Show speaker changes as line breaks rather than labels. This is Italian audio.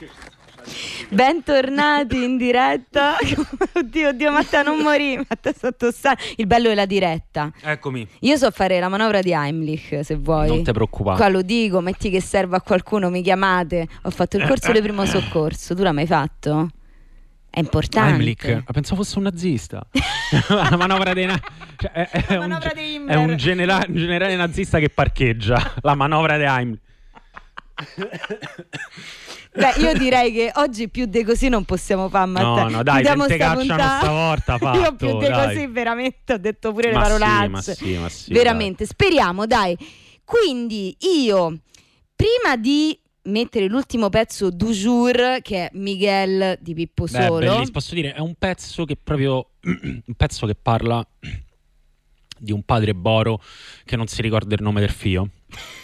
Bentornati in diretta. Oddio, Matteo, non morì. Matteo sta tossando. Il bello è la diretta.
Eccomi.
Io so fare la manovra di Heimlich, se vuoi.
Non ti preoccupare.
Qua lo dico, metti che serva a qualcuno, mi chiamate. Ho fatto il corso di primo soccorso. Tu l'hai mai fatto? È importante.
Heimlich, pensavo fosse un nazista. La manovra dei è un generale nazista che parcheggia. La manovra di Heimlich.
Beh, io direi che oggi più di così non possiamo fare, Matteo.
No, dai, te cacciano stavolta fatto.
Io più di così veramente ho detto pure le parolacce.
Sì,
veramente,
dai.
Speriamo, dai. Quindi io, prima di mettere l'ultimo pezzo du jour, che è Miguel di Pippo Solo.
Bellissimo, posso dire, è un pezzo che proprio un pezzo che parla di un padre boro che non si ricorda il nome del figlio.